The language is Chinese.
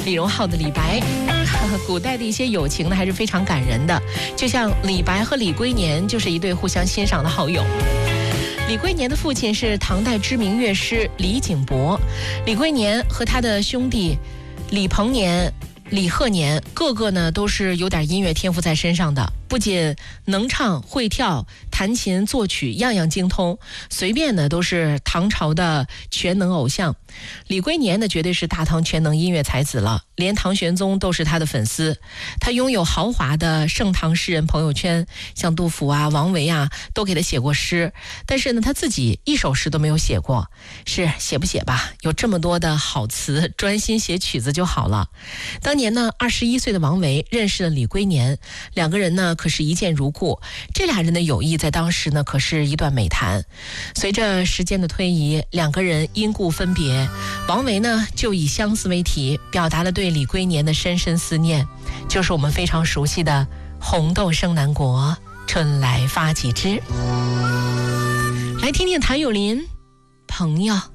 李荣浩的李白。古代的一些友情呢还是非常感人的，就像李白和李龟年就是一对互相欣赏的好友。李龟年的父亲是唐代知名乐师李景伯，李龟年和他的兄弟李鹏年、李鹤年个个呢都是有点音乐天赋在身上的，不仅能唱会跳，弹琴作曲样样精通，随便呢都是唐朝的全能偶像。李龟年呢绝对是大唐全能音乐才子了，连唐玄宗都是他的粉丝。他拥有豪华的盛唐诗人朋友圈，像杜甫啊、王维啊都给他写过诗，但是呢他自己一首诗都没有写过。是写不写吧，有这么多的好词，专心写曲子就好了。当年呢21岁的王维认识了李龟年，两个人呢可是一见如故，这俩人的友谊在当时呢可是一段美谈。随着时间的推移，两个人因故分别，王维呢就以相思为题，表达了对李龟年的深深思念，就是我们非常熟悉的红豆生南国，春来发几枝。来听听谭咏麟朋友。